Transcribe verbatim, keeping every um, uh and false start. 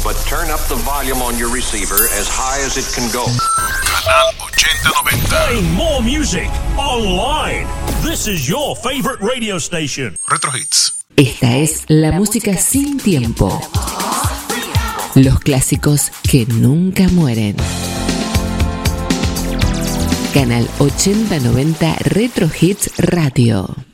but turn up the volume on your receiver as high as it can go. Canal ochenta noventa. Playing more music online. This is your favorite radio station. Retro Hits. Esta es la música sin tiempo. Los clásicos que nunca mueren. Canal ochenta noventa Retro Hits Radio.